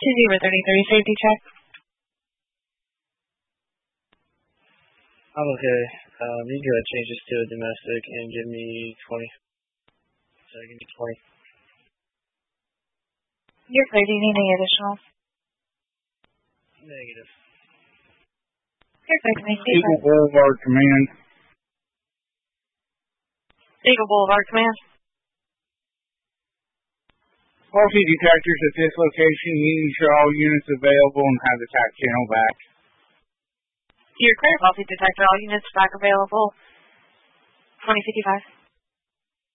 2033 safety check. I'm okay. You can go ahead and change this to a domestic and give me 20. Sorry, give me 20. You're clear. Do you need any additional? Negative. You're clear. Thank you. Eagle Boulevard Command. Eagle Boulevard Command. Faulty detectors at this location. You need to show all units available and have the TAC channel back. You're clear. Faulty detector. All units back available. 2055.